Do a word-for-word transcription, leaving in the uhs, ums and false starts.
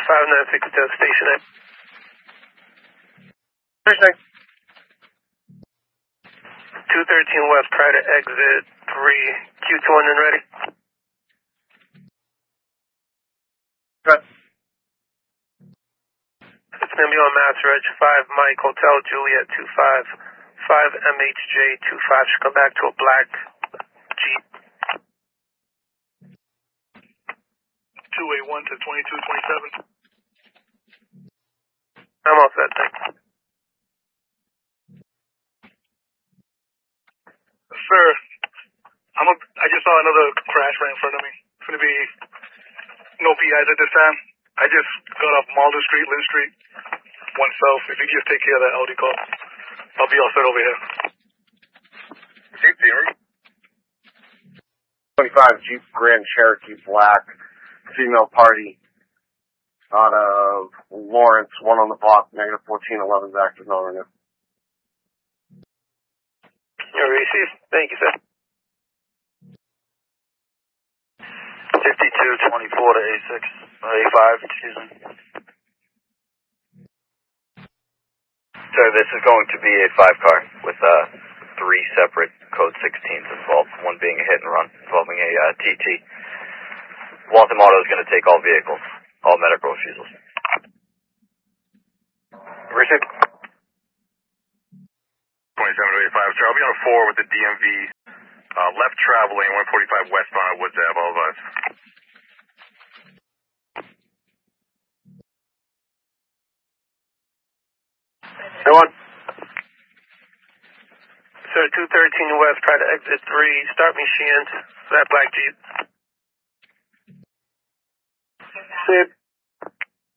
five nine six to station eight. Station eight. two thirteen West, try to exit three, Q two one and ready. Good. It's going to be on Mass Reg five, Mike, Hotel Juliet two five, five M H J two five, should come back to a black Jeep. two eighty-one to twenty-two twenty-seven. I'm all set, thanks. Sir, I'm a, I just saw another crash right in front of me. It's going to be no P Is at this time. I just got off Malden Street, Lynn Street, one south. If you could just take care of that Audi call, I'll be all set over here. Jeep Theory. twenty-five Jeep Grand Cherokee Black, female party out of Lawrence, one on the block, negative fourteen eleven is active, no renew. You're received. Thank you, sir. fifty-two twenty-four to A six, uh, A five, excuse me. So this is going to be a five car with uh, three separate code sixteens involved, one being a hit and run involving a uh, T T. Waltham Auto is going to take all vehicles, all medical refusals. Received. twenty-seven to eighty-five, sir. I'll be on a four with the D M V. Uh, left traveling, one forty-five westbound at Woods Ave, all of us. Go on. Sir, two thirteen West, try to exit three, start me Sheehan, that black Jeep. See it.